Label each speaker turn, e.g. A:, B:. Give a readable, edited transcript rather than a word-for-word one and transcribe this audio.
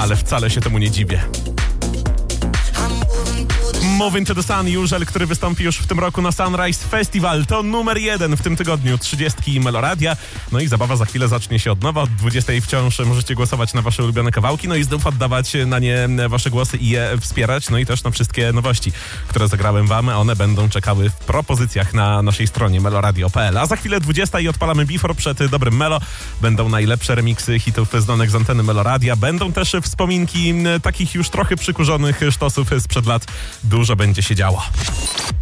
A: ale wcale się temu nie dziwię. Moving to the Sun, Jurzel, który wystąpi już w tym roku na Sunrise Festival. To numer 1 w tym tygodniu 30 Meloradia. No i zabawa za chwilę zacznie się od nowa. Od 20 wciąż możecie głosować na wasze ulubione kawałki, no i znów oddawać na nie wasze głosy i je wspierać. No i też na wszystkie nowości, które zagrałem wam. One będą czekały w propozycjach na naszej stronie meloradio.pl. A za chwilę 20 i odpalamy Before przed dobrym Melo. Będą najlepsze remiksy hitów znanych z anteny Meloradia. Będą też wspominki takich już trochę przykurzonych sztosów sprzed lat. Dużo będzie się działo.